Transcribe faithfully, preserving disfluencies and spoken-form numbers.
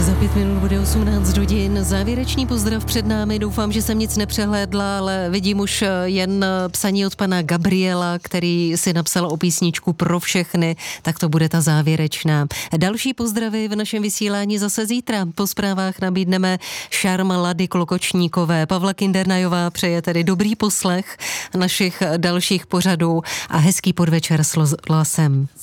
Za pět minut bude osmnáct hodin. Závěrečný pozdrav před námi. Doufám, že jsem nic nepřehlédla, ale vidím už jen psaní od pana Gabriela, který si napsal o písničku pro všechny, tak to bude ta závěrečná. Další pozdravy v našem vysílání zase zítra. Po zprávách nabídneme šarm Lady Klokočníkové. Pavla Kindernajová přeje tedy dobrý poslech našich dalších pořadů a hezký podvečer s hlasem.